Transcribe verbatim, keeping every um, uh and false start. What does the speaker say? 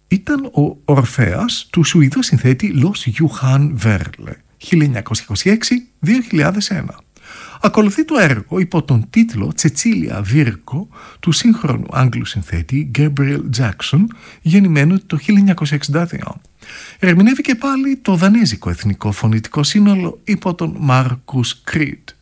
ήταν ο Ορφέας του Σουηδού συνθέτη Lars Johan Werle χίλια εννιακόσια είκοσι έξι με δύο χιλιάδες ένα. Ακολουθεί το έργο υπό τον τίτλο «Τσετσίλια Βίρκο» του σύγχρονου Άγγλου συνθέτη Gabriel Jackson, γεννημένου το χίλια εννιακόσια εξήντα δύο. Ερμηνεύει και πάλι το δανέζικο εθνικό φωνητικό σύνολο υπό τον Marcus Creed.